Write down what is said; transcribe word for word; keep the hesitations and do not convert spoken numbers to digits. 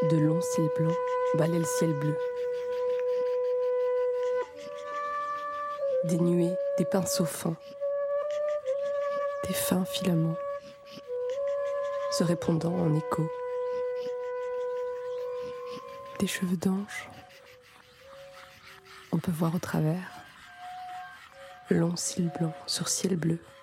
De longs cils blancs balaient le ciel bleu. Des nuées, des pinceaux fins, des fins filaments, se répondant en écho. Des cheveux d'ange, on peut voir au travers. Longs cils blancs sur ciel bleu.